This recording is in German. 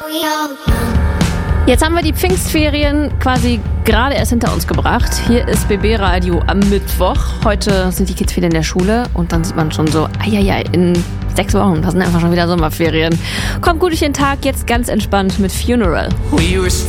Jetzt haben wir die Pfingstferien quasi gerade erst hinter uns gebracht. Hier ist BB Radio am Mittwoch. Heute sind die Kids wieder in der Schule und dann sieht man schon so, in 6 Wochen, das sind einfach schon wieder Sommerferien. Kommt gut durch den Tag, jetzt ganz entspannt mit Funeral.